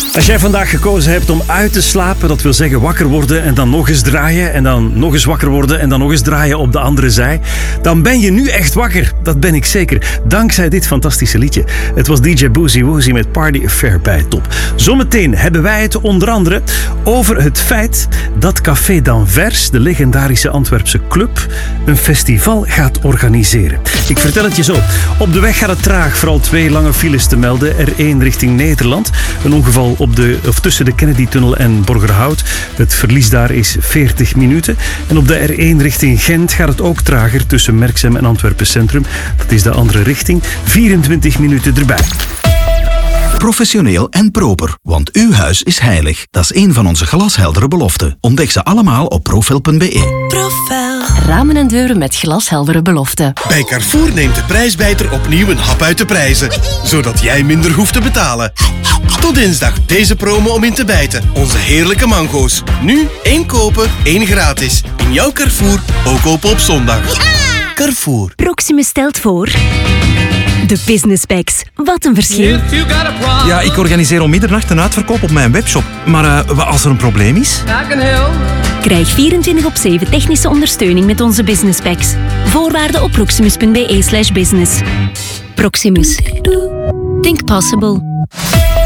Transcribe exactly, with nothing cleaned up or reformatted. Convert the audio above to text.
Als jij vandaag gekozen hebt om uit te slapen, dat wil zeggen wakker worden en dan nog eens draaien en dan nog eens wakker worden en dan nog eens draaien op de andere zij, dan ben je nu echt wakker. Dat ben ik zeker. Dankzij dit fantastische liedje. Het was D J Boozy Woozy met Party Affair bij Top. Zometeen hebben wij het onder andere over het feit dat Café d'Anvers, de legendarische Antwerpse club, een festival gaat organiseren. Ik vertel het je zo. Op de weg gaat het traag, vooral twee lange files te melden. R één richting Nederland. Een ongeval op de, of tussen de Kennedy-tunnel en Borgerhout. Het verlies daar is veertig minuten. En op de R één richting Gent gaat het ook trager tussen Merksem en Antwerpen Centrum. Dat is de andere richting. vierentwintig minuten erbij. Professioneel en proper, want uw huis is heilig. Dat is een van onze glasheldere beloften. Ontdek ze allemaal op profel punt be. Profel. Ramen en deuren met glasheldere beloften. Bij Carrefour neemt de prijsbijter opnieuw een hap uit de prijzen. Zodat jij minder hoeft te betalen. Tot dinsdag deze promo om in te bijten. Onze heerlijke mango's. Nu één kopen, één gratis. In jouw Carrefour, ook open op zondag. Ja! Carrefour. Proximus stelt voor... De Business Packs. Wat een verschil. Ja, ik organiseer om middernacht een uitverkoop op mijn webshop. Maar uh, als er een probleem is... Krijg vierentwintig op zeven technische ondersteuning met onze Business Packs. Voorwaarden op proximus punt be slash business. Proximus. Think possible.